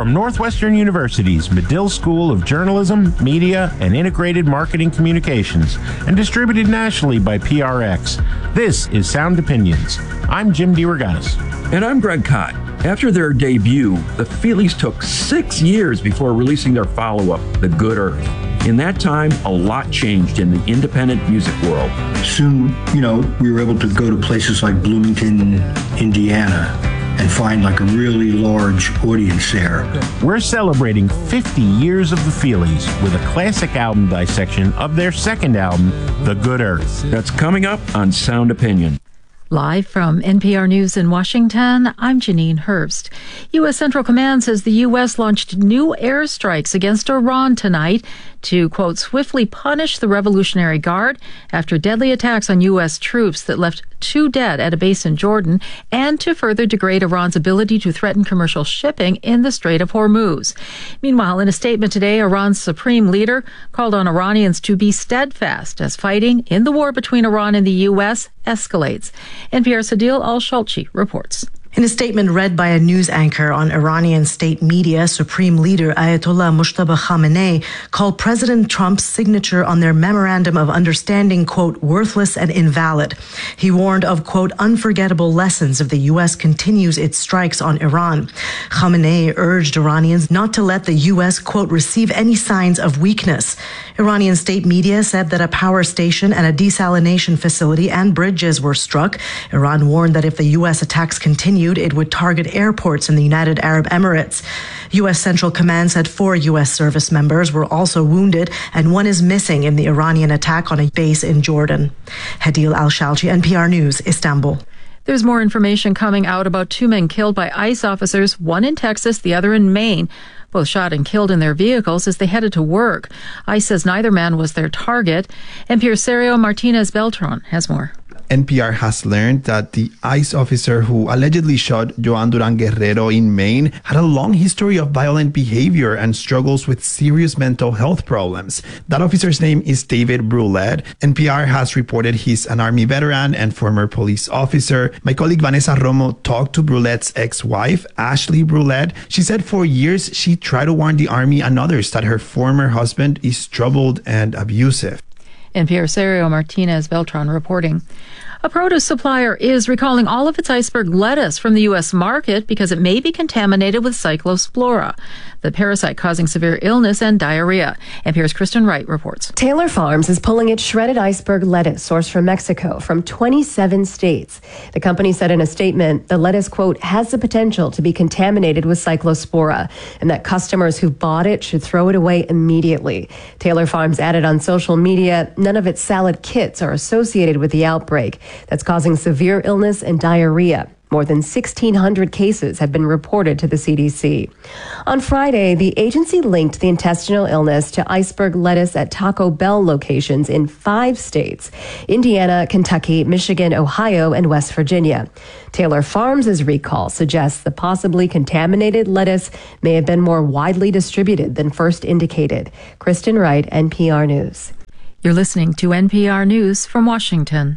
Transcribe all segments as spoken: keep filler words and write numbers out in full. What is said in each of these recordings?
from Northwestern University's Medill School of Journalism, Media, and Integrated Marketing Communications, and distributed nationally by P R X. This is Sound Opinions. I'm Jim DeRogatis. And I'm Greg Kot. After their debut, the Feelies took six years before releasing their follow-up, The Good Earth. In that time, a lot changed in the independent music world. Soon, you know, we were able to go to places like Bloomington, Indiana, and find like a really large audience there. We're celebrating fifty years of the Feelies with a classic album dissection of their second album, The Good Earth. That's coming up on Sound Opinion. Live from N P R News in Washington, I'm Janine Herbst. U S. Central Command says the U S launched new airstrikes against Iran tonight to, quote, swiftly punish the Revolutionary Guard after deadly attacks on U S troops that left two dead at a base in Jordan, and to further degrade Iran's ability to threaten commercial shipping in the Strait of Hormuz. Meanwhile, in a statement today, Iran's supreme leader called on Iranians to be steadfast as fighting in the war between Iran and the U S escalates. N P R's Adil Al-Shalchi reports. In a statement read by a news anchor on Iranian state media, Supreme Leader Ayatollah Mojtaba Khamenei called President Trump's signature on their memorandum of understanding, quote, worthless and invalid. He warned of, quote, unforgettable lessons if the U S continues its strikes on Iran. Khamenei urged Iranians not to let the U S, quote, receive any signs of weakness. Iranian state media said that a power station and a desalination facility and bridges were struck. Iran warned that if the U S attacks continued, it would target airports in the United Arab Emirates. U S. Central Command said four U S service members were also wounded, and one is missing in the Iranian attack on a base in Jordan. Hadil Al-Shalchi, N P R News, Istanbul. There's more information coming out about two men killed by ICE officers, one in Texas, the other in Maine. Both shot and killed in their vehicles as they headed to work. ICE says neither man was their target. N P R's Sergio Martinez Beltran has more. N P R has learned that the ICE officer who allegedly shot Joan Duran Guerrero in Maine had a long history of violent behavior and struggles with serious mental health problems. That officer's name is David Brulette. N P R has reported he's an Army veteran and former police officer. My colleague Vanessa Romo talked to Brulette's ex-wife, Ashley Brulette. She said for years she tried to warn the Army and others that her former husband is troubled and abusive. N P R's Sergio Martinez Beltran reporting. A produce supplier is recalling all of its iceberg lettuce from the U S market because it may be contaminated with Cyclospora, the parasite causing severe illness and diarrhea. N P R's Kristen Wright reports. Taylor Farms is pulling its shredded iceberg lettuce sourced from Mexico from twenty-seven states. The company said in a statement the lettuce, quote, has the potential to be contaminated with Cyclospora, and that customers who bought it should throw it away immediately. Taylor Farms added on social media, none of its salad kits are associated with the outbreak that's causing severe illness and diarrhea. More than sixteen hundred cases have been reported to the C D C. On Friday, the agency linked the intestinal illness to iceberg lettuce at Taco Bell locations in five states: Indiana, Kentucky, Michigan, Ohio, and West Virginia. Taylor Farms' recall suggests the possibly contaminated lettuce may have been more widely distributed than first indicated. Kristen Wright, N P R News. You're listening to N P R News from Washington.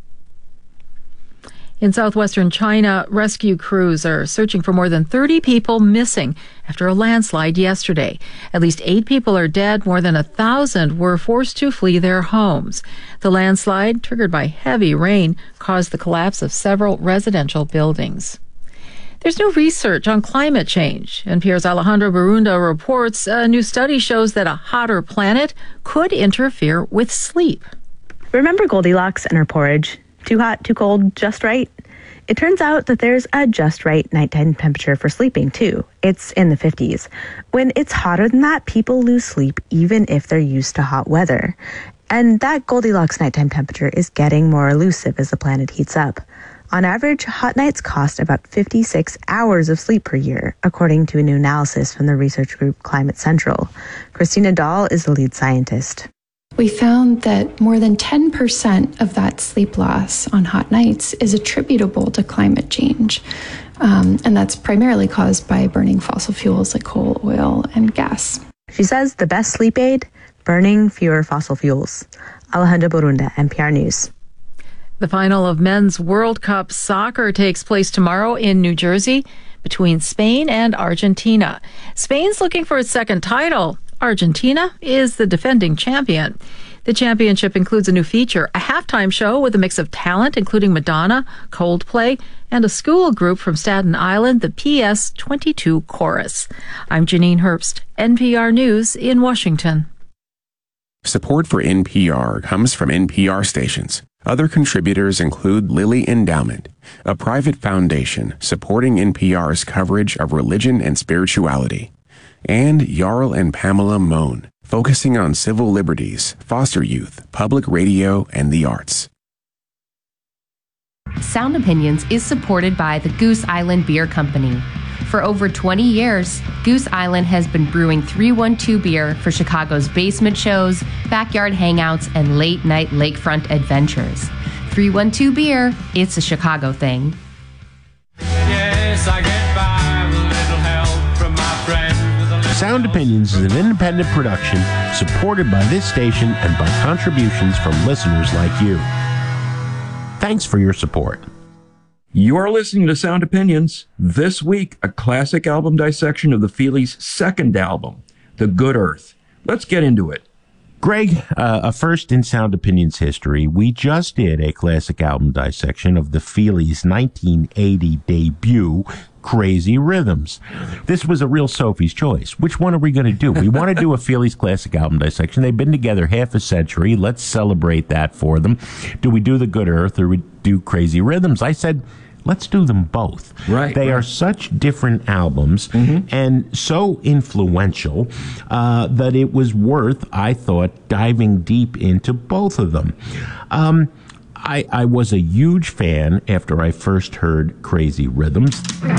In southwestern China, rescue crews are searching for more than thirty people missing after a landslide yesterday. At least eight people are dead. More than a thousand were forced to flee their homes. The landslide, triggered by heavy rain, caused the collapse of several residential buildings. There's new research on climate change. N P R's Alejandro Barunda reports a new study shows that a hotter planet could interfere with sleep. Remember Goldilocks and her porridge? Too hot, too cold, just right? It turns out that there's a just right nighttime temperature for sleeping, too. It's in the fifties. When it's hotter than that, people lose sleep even if they're used to hot weather. And that Goldilocks nighttime temperature is getting more elusive as the planet heats up. On average, hot nights cost about fifty-six hours of sleep per year, according to a new analysis from the research group Climate Central. Christina Dahl is the lead scientist. We found that more than ten percent of that sleep loss on hot nights is attributable to climate change. Um, and that's primarily caused by burning fossil fuels like coal, oil, and gas. She says the best sleep aid, burning fewer fossil fuels. Alejandra Barunda, N P R News. The final of men's World Cup soccer takes place tomorrow in New Jersey. between Spain and Argentina. Spain's looking for its second title. Argentina is the defending champion. The championship includes a new feature, a halftime show with a mix of talent, including Madonna, Coldplay, and a school group from Staten Island, the P S twenty-two Chorus. I'm Janine Herbst, N P R News in Washington. Support for N P R comes from N P R stations. Other contributors include Lilly Endowment, a private foundation supporting N P R's coverage of religion and spirituality, and Jarl and Pamela Mohn, focusing on civil liberties, foster youth, public radio, and the arts. Sound Opinions is supported by the Goose Island Beer Company. For over twenty years, Goose Island has been brewing three one two beer for Chicago's basement shows, backyard hangouts, and late-night lakefront adventures. three one two Beer, it's a Chicago thing. Yes, I get by with a little help from my friends. Sound Opinions is an independent production supported by this station and by contributions from listeners like you. Thanks for your support. You are listening to Sound Opinions. This week, a classic album dissection of the Feelies' second album, The Good Earth. Let's get into it. Greg, uh, a first in Sound Opinions history, we just did a classic album dissection of the Feelies' nineteen eighty debut, Crazy Rhythms. This was a real Sophie's choice. Which one are we going to do? We want to do a Feelies classic album dissection. They've been together half a century. Let's celebrate that for them. Do we do The Good Earth or we do Crazy Rhythms? I said, let's do them both. Right. They right. are such different albums mm-hmm. and so influential uh, that it was worth, I thought, diving deep into both of them. Um, I, I was a huge fan after I first heard Crazy Rhythms.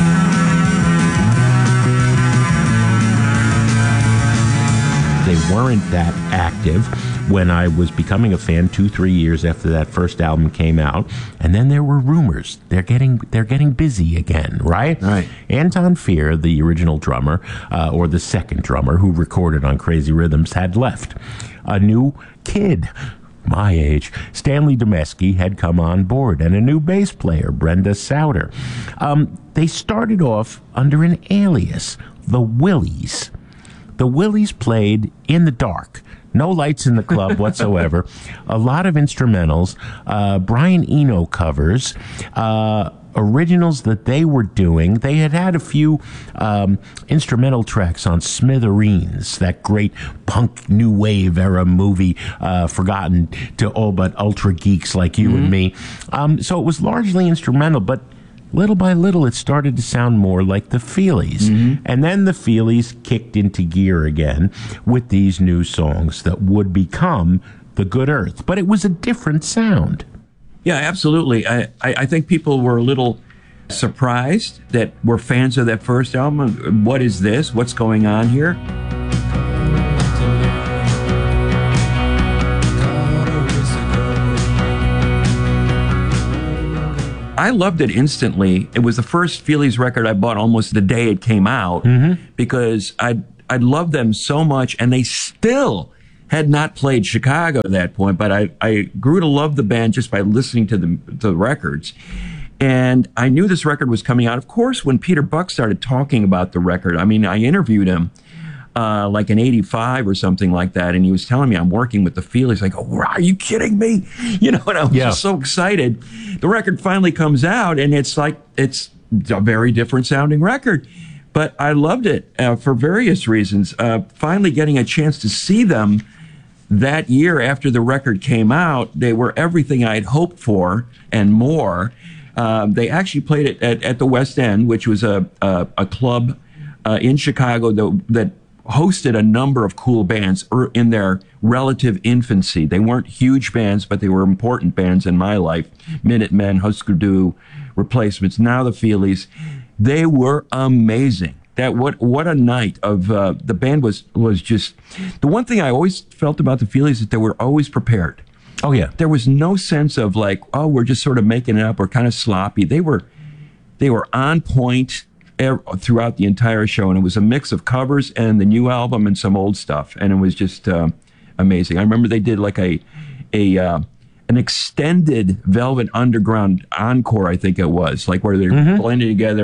They weren't that active when I was becoming a fan two, three years after that first album came out. And then there were rumors. They're getting they're getting busy again, right? Right. Anton Fear, the original drummer, uh, or the second drummer who recorded on Crazy Rhythms, had left. A new kid, my age, Stanley Demeski, had come on board, and a new bass player, Brenda Sauter. Um, they started off under an alias, the Willies. The Willies played in the dark. No lights in the club whatsoever. A lot of instrumentals, uh, Brian Eno covers, uh, originals that they were doing. They had had a few um, instrumental tracks on Smithereens, that great punk new wave era movie, uh, forgotten to all but ultra geeks like you mm-hmm. and me. Um, so it was largely instrumental, but little by little, it started to sound more like the Feelies. Mm-hmm. And then the Feelies kicked into gear again with these new songs that would become The Good Earth. But it was a different sound. Yeah, absolutely. I, I, I think people were a little surprised that we're fans of that first album. What is this? What's going on here? I loved it instantly. It was the first Feelies record I bought almost the day it came out mm-hmm. because I I loved them so much, and they still had not played Chicago at that point, but I, I grew to love the band just by listening to the, to the records. And I knew this record was coming out. Of course, when Peter Buck started talking about the record, I mean, I interviewed him uh, like in eighty-five or something like that, and he was telling me I'm working with the Feelies. Like, oh, are you kidding me? You know, and I was yeah. just so excited. The record finally comes out, and it's like, it's a very different sounding record. But I loved it uh, for various reasons. Uh, finally getting a chance to see them that year after the record came out, they were everything I'd hoped for and more. Um, they actually played it at, at the West End, which was a a, a club uh, in Chicago that, that hosted a number of cool bands in their relative infancy. They weren't huge bands, but they were important bands in my life. Minutemen, Husker Du, Replacements, now the Feelies. They were amazing. That what what a night of uh, the band was was just the one thing I always felt about the Feelies is that they were always prepared. Oh yeah, there was no sense of like, oh, we're just sort of making it up. We're kind of sloppy. They were they were on point throughout the entire show, and it was a mix of covers and the new album and some old stuff, and it was just uh, amazing. I remember they did like a a uh, an extended Velvet Underground encore, I think it was, like where they're mm-hmm. blending together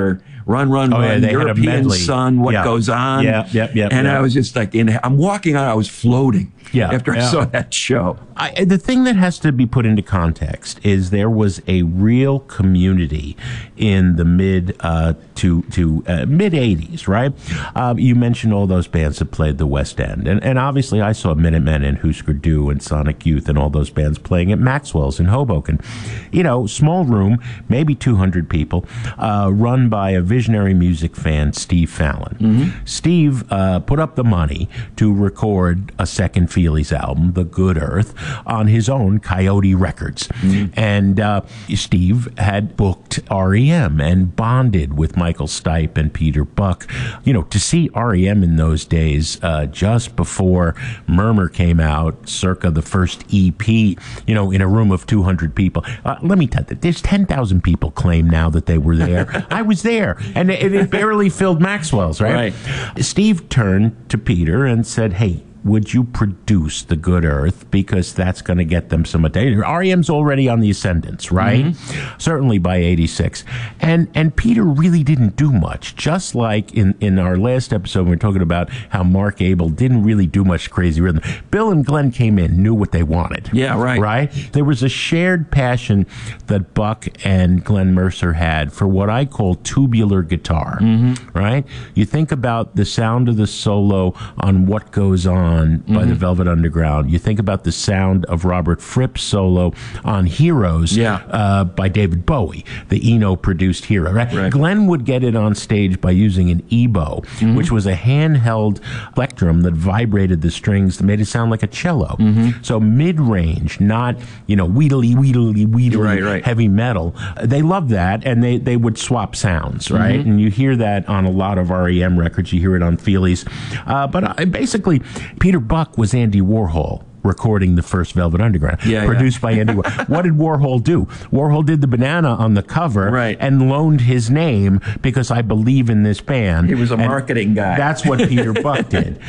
Run, Run, Oh, yeah, Run, they had a European medley. Sun, What Yeah. Goes On. Yeah, yeah, yeah, And yeah. I was just like, in, I'm walking out, I was floating Yeah, after I yeah. saw that show. I, the thing that has to be put into context is there was a real community in the mid uh, to to uh, mid eighties, right? Um, you mentioned all those bands that played the West End, and and obviously I saw Minutemen and Husker Du and Sonic Youth and all those bands playing at Maxwell's in Hoboken. You know, small room, maybe two hundred people, uh, run by a visionary music fan, Steve Fallon. Mm-hmm. Steve uh, put up the money to record a second Feelies album, The Good Earth, on his own Coyote Records. Mm-hmm. And uh, Steve had booked R E M and bonded with Michael Stipe and Peter Buck. You know, to see R E M in those days, uh, just before Murmur came out, circa the first E P, you know, in a room of two hundred people. Uh, let me tell you, there's ten thousand people claim now that they were there. I was there, and it, it barely filled Maxwell's, right? Right. Steve turned to Peter and said, hey, would you produce The Good Earth? Because that's going to get them some attention. R E M's already on the ascendance, right? Mm-hmm. Certainly by eighty-six. And and Peter really didn't do much. Just like in, in our last episode, we were talking about how Mark Abel didn't really do much crazy rhythm. Bill and Glenn came in, knew what they wanted. Yeah, right. Right? There was a shared passion that Buck and Glenn Mercer had for what I call tubular guitar, Mm-hmm. right? You think about the sound of the solo on What Goes On by Mm-hmm. the Velvet Underground. You think about the sound of Robert Fripp's solo on Heroes Yeah. uh, by David Bowie, the Eno-produced Hero. Right? Right. Glenn would get it on stage by using an E-bow, Mm-hmm. which was a handheld plectrum that vibrated the strings that made it sound like a cello. Mm-hmm. So mid-range, not, you know, wheedly, wheedly, wheedly Right, right. heavy metal. They loved that, and they, they would swap sounds, right? Mm-hmm. And you hear that on a lot of R E M records. You hear it on Feelies. Uh, but uh, basically, Peter Buck was Andy Warhol recording the first Velvet Underground, Yeah, produced yeah. by Andy Warhol. What did Warhol do? Warhol did the banana on the cover Right. and loaned his name because I believe in this band. He was a And marketing guy. That's what Peter Buck did.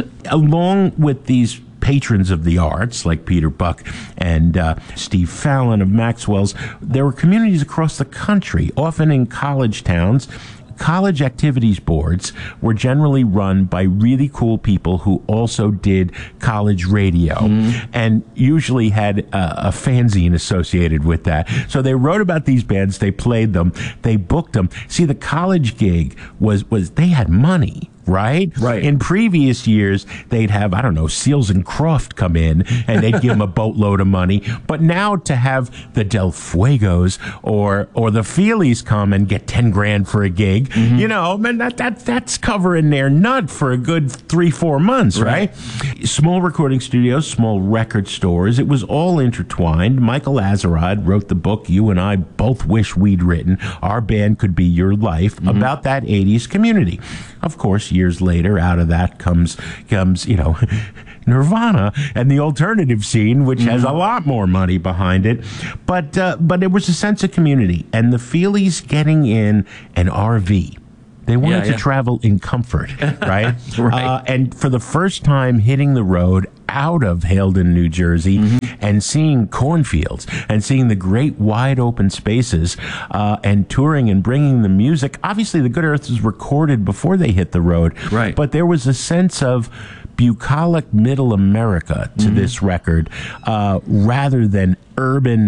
Along with these patrons of the arts like Peter Buck and uh, Steve Fallon of Maxwell's, there were communities across the country, often in college towns. College activities boards were generally run by really cool people who also did college radio Mm-hmm. and usually had a, a fanzine associated with that. So they wrote about these bands, they played them, they booked them. See, the college gig was, was they had money. Right? Right. In previous years, they'd have, I don't know, Seals and Croft come in and they'd give them a boatload of money. But now to have the Del Fuegos or or the Feelies come and get ten grand for a gig, Mm-hmm. you know, man, that, that that's covering their nut for a good three, four months, right? right? Small recording studios, small record stores, it was all intertwined. Michael Azerrad wrote the book you and I both wish we'd written, Our Band Could Be Your Life, Mm-hmm. about that eighties community. Of course, years later, out of that comes, comes you know, Nirvana and the alternative scene, which mm-hmm. has a lot more money behind it. But uh, but it was a sense of community. And the Feelies getting in an R V. They wanted Yeah, to yeah. travel in comfort, right? Right. Uh, and for the first time hitting the road out of Haledon, New Jersey, Mm-hmm. and seeing cornfields and seeing the great wide open spaces uh, and touring and bringing the music. Obviously, The Good Earth was recorded before they hit the road. Right. But there was a sense of bucolic middle America to Mm-hmm. this record uh, rather than urban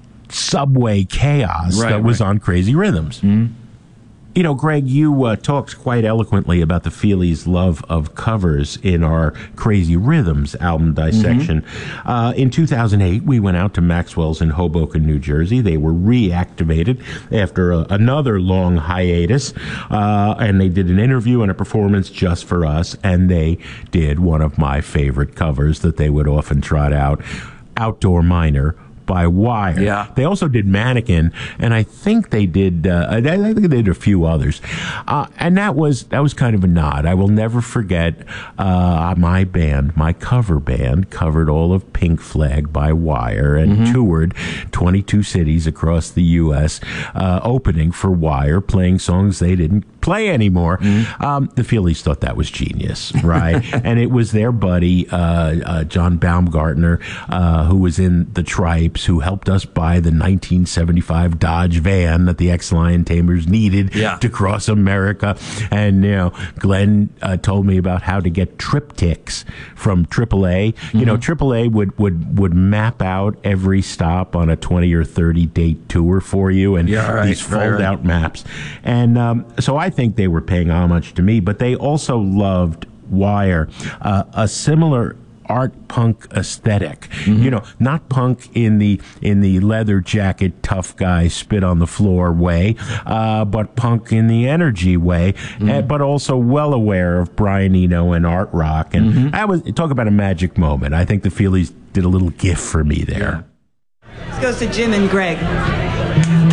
subway chaos Right, that was right. on Crazy Rhythms. Mm-hmm. You know, Greg, you uh, talked quite eloquently about the Feelies' love of covers in our Crazy Rhythms album dissection. Mm-hmm. Uh, in two thousand eight, we went out to Maxwell's in Hoboken, New Jersey. They were reactivated after a, another long hiatus, uh, and they did an interview and a performance just for us, and they did one of my favorite covers that they would often trot out, Outdoor Miner by Wire. Yeah. They also did Mannequin, and I think they did. Uh, I think they did a few others, uh, and that was that was kind of a nod. I will never forget. Uh, my band, my cover band, covered all of Pink Flag by Wire and Mm-hmm. toured twenty-two cities across the U S, uh, opening for Wire, playing songs they didn't play anymore. Mm-hmm. Um, the Feelies thought that was genius, right? And it was their buddy, uh, uh, John Baumgartner, uh, who was in the Tripes, who helped us buy the nineteen seventy-five Dodge van that the ex-lion tamers needed Yeah. to cross America. And, you know, Glenn uh, told me about how to get triptychs from triple A. Mm-hmm. You know, triple A would, would, would map out every stop on a twenty or thirty date tour for you, and Yeah, right, these right, fold right. out maps. And um, so I think they were paying homage to me, but they also loved Wire, uh, a similar art punk aesthetic. Mm-hmm. You know, not punk in the in the leather jacket, tough guy, spit on the floor way, uh, but punk in the energy way, Mm-hmm. uh, but also well aware of Brian Eno and art rock. And Mm-hmm. I was talk about a magic moment. I think the Feelies did a little gift for me there. This goes to Jim and Greg.